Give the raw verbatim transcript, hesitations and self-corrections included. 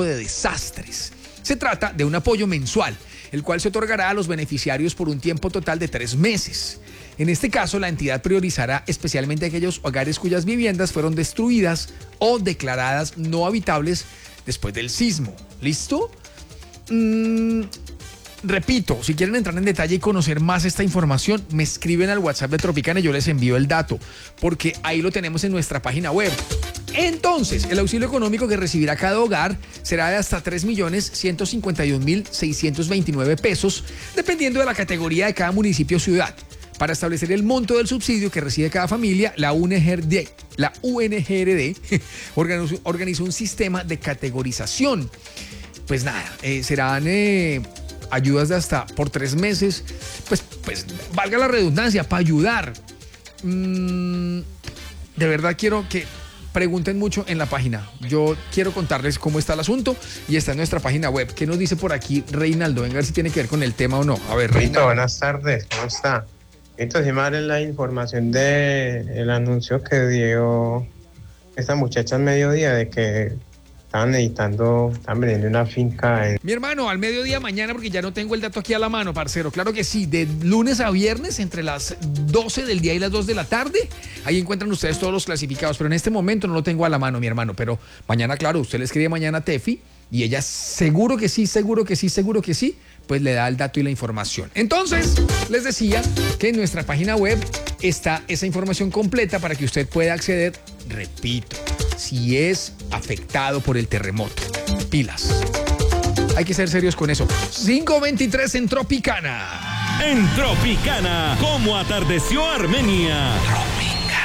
de desastres. Se trata de un apoyo mensual, el cual se otorgará a los beneficiarios por un tiempo total de tres meses. En este caso, la entidad priorizará especialmente aquellos hogares cuyas viviendas fueron destruidas o declaradas no habitables después del sismo. ¿Listo? Mm, repito, si quieren entrar en detalle y conocer más esta información, me escriben al WhatsApp de Tropicana y yo les envío el dato, porque ahí lo tenemos en nuestra página web. Entonces, el auxilio económico que recibirá cada hogar será de hasta tres millones ciento cincuenta y un mil seiscientos veintinueve pesos, dependiendo de la categoría de cada municipio o ciudad. Para establecer el monto del subsidio que recibe cada familia, la U N G R D, la U N G R D organizó, organizó un sistema de categorización. Pues nada, eh, serán eh, ayudas de hasta por tres meses, pues, pues valga la redundancia, para ayudar. Mm, de verdad quiero que pregunten mucho en la página. Yo quiero contarles cómo está el asunto y está en nuestra página web. ¿Qué nos dice por aquí Reinaldo? Venga a ver si tiene que ver con el tema o no. A ver, Reinaldo. Buenas tardes, ¿cómo está? Entonces, madre, la información del anuncio que dio esta muchacha al mediodía de que estaban editando, estaban vendiendo una finca en... Mi hermano, al mediodía mañana, porque ya no tengo el dato aquí a la mano, parcero. Claro que sí, de lunes a viernes, entre las doce del día y las dos de la tarde, ahí encuentran ustedes todos los clasificados, pero en este momento no lo tengo a la mano, mi hermano. Pero mañana, claro, usted le escribe mañana a Tefi y ella seguro que sí, seguro que sí, seguro que sí, pues le da el dato y la información. Entonces, les decía que en nuestra página web está esa información completa para que usted pueda acceder, repito, si es afectado por el terremoto. Pilas. Hay que ser serios con eso. cinco veintitrés en Tropicana. En Tropicana, ¿cómo atardeció Armenia?